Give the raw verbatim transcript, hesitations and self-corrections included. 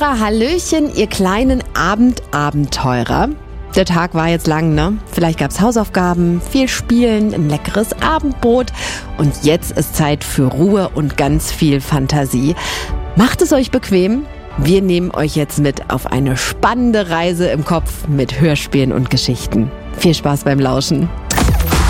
Sandra, hallöchen, ihr kleinen Abendabenteurer. Der Tag war jetzt lang, ne? Vielleicht gab's Hausaufgaben, viel Spielen, ein leckeres Abendbrot. Und jetzt ist Zeit für Ruhe und ganz viel Fantasie. Macht es euch bequem. Wir nehmen euch jetzt mit auf eine spannende Reise im Kopf mit Hörspielen und Geschichten. Viel Spaß beim Lauschen.